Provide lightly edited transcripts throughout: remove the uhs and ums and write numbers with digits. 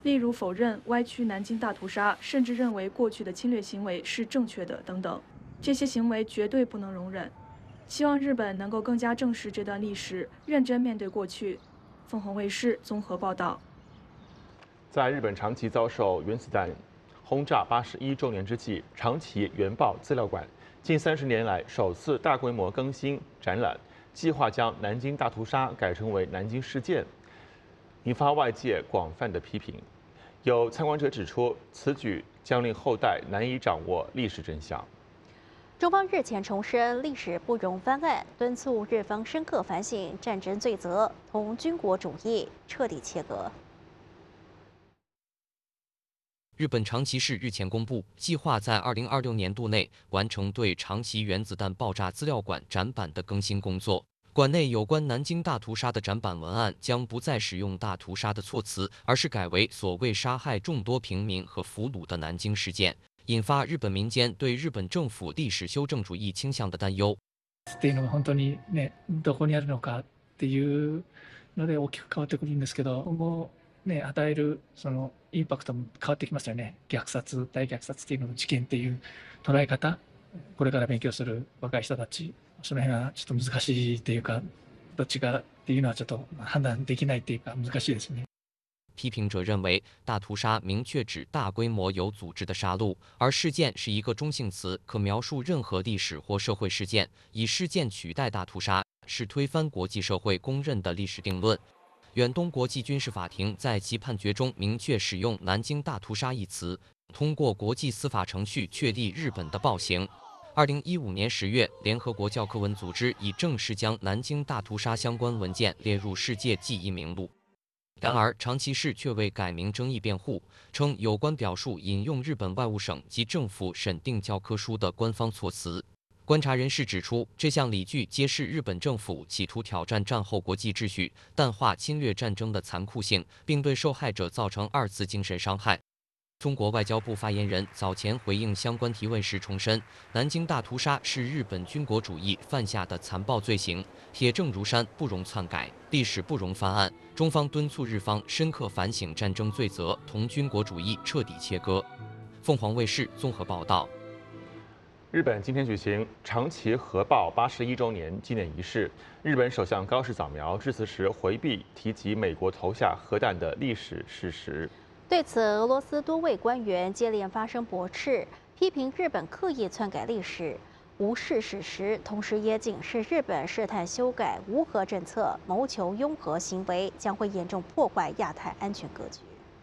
例如否认歪曲南京大屠杀，甚至认为过去的侵略行为是正确的等等。这些行为绝对不能容忍。希望日本能够更加正视这段历史，认真面对过去。凤凰卫视综合报道。 在日本长崎遭受原子弹轰炸81周年之际，长崎原爆资料馆近30年来首次大规模更新展览，计划将南京大屠杀改称为南京事件，引发外界广泛的批评。有参观者指出，此举将令后代难以掌握历史真相。 中方日前重申历史不容翻案，敦促日方深刻反省战争罪责，同军国主义彻底切割。 日本长崎市日前公布，计划在2026年度内完成对长崎原子弹爆炸资料馆展板的更新工作。馆内有关南京大屠杀的展板文案将不再使用大屠杀的措辞，而是改为所谓杀害众多平民和俘虜的南京事件，引发日本民間对日本政府历史修正主義倾向的担忧。 っていうのが本当にね、どこにあるのかっていうので大きく変わってくるんですけど、今後ね、与えるそのインパクトも変わってきますよね。虐殺、大虐殺っていうのの事件っていう捉え方、これから勉強する若い人たち、その辺はちょっと難しいっていうか、どっちがっていうのはちょっと判断できないっていうか難しいですね。 批评者认为，大屠杀明确指大规模有组织的杀戮，而事件是一个中性词，可描述任何历史或社会事件。以事件取代大屠杀，是推翻国际社会公认的历史定论。远东国际军事法庭在其判决中明确使用“南京大屠杀”一词，通过国际司法程序确立日本的暴行。2015年10月，联合国教科文组织已正式将南京大屠杀相关文件列入世界记忆名录。然而，长崎市却为改名争议辩护，称有关表述引用日本外务省及政府审定教科书的官方措辞。观察人士指出，这项理据揭示日本政府企图挑战战后国际秩序，淡化侵略战争的残酷性，并对受害者造成2次精神伤害。中国外交部发言人早前回应相关提问时重申，南京大屠杀是日本军国主义犯下的残暴罪行，铁证如山，不容篡改，历史不容翻案。中方敦促日方深刻反省战争罪责，同军国主义彻底切割。凤凰卫视综合报道。 日本今天举行长崎核爆81周年纪念仪式，日本首相高市早苗致辞时回避提及美国投下核弹的历史事实。 对此，俄罗斯多位官员接连发声驳斥，批评日本刻意篡改历史、无视史实，同时也警示日本试探修改无核政策、谋求拥核行为将会严重破坏亚太安全格局。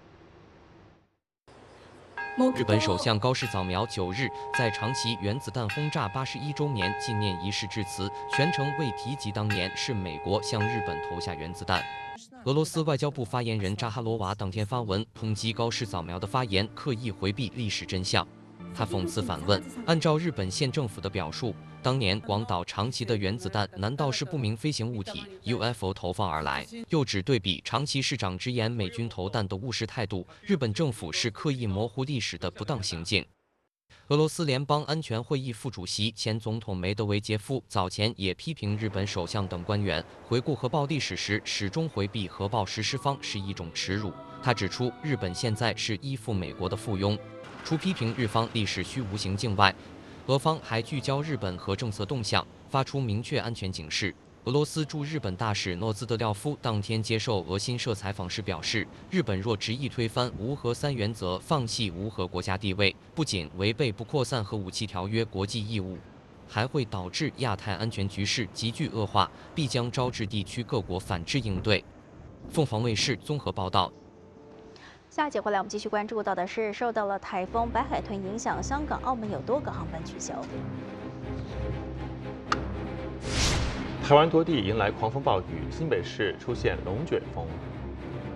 日本首相高市早苗9日在长崎原子弹轰炸81周年纪念仪式致辞，全程未提及当年是美国向日本投下原子弹。俄罗斯外交部发言人扎哈罗娃当天发文抨击高市早苗的发言刻意回避历史真相。他讽刺反问：按照日本县政府的表述，当年广岛、长崎的原子弹难道是不明飞行物体 UFO 投放而来？又指对比长崎市长直言美军投弹的务实态度，日本政府是刻意模糊历史的不当行径。俄罗斯联邦安全会议副主席、前总统梅德韦杰夫早前也批评日本首相等官员回顾核爆历史时始终回避核爆实施方是一种耻辱。他指出，日本现在是依附美国的附庸。除批评日方历史虚无行径外，俄方还聚焦日本核政策动向，发出明确安全警示。俄罗斯驻日本大使诺兹德廖夫当天接受俄新社采访时表示，日本若执意推翻无核3原则，放弃无核国家地位，不仅违背不扩散核武器条约国际义务，还会导致亚太安全局势急剧恶化，必将招致地区各国反制应对。凤凰卫视综合报道。 下一节回来，我们继续关注到的是，受到了台风白海豚影响，香港、澳门有多个航班取消。 台湾多地迎来狂风暴雨，新北市出现龙卷风。